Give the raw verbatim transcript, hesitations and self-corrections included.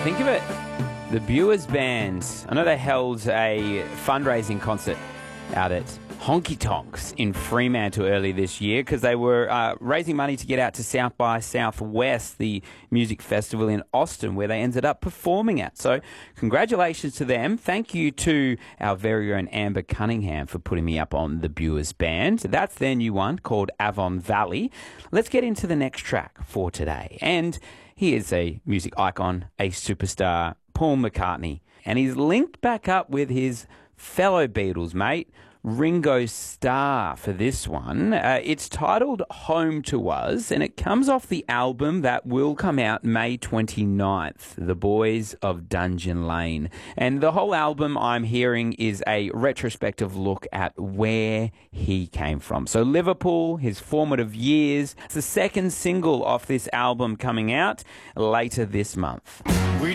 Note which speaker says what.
Speaker 1: think of it, the Buers Band. I know they held a fundraising concert out at Honky Tonks in Fremantle early this year because they were uh, raising money to get out to South by Southwest, the music festival in Austin, where they ended up performing at. So congratulations to them. Thank you to our very own Amber Cunningham for putting me up on the Buers Band. That's their new one called Avon Valley. Let's get into the next track for today. And he is a music icon, a superstar, Paul McCartney. And he's linked back up with his fellow Beatles mate, Ringo Starr, for this one. Uh, it's titled Home to Us, and it comes off the album that will come out May twenty-ninth, The Boys of Dungeon Lane. And the whole album, I'm hearing, is a retrospective look at where he came from. So Liverpool, his formative years. It's the second single off this album coming out later this month.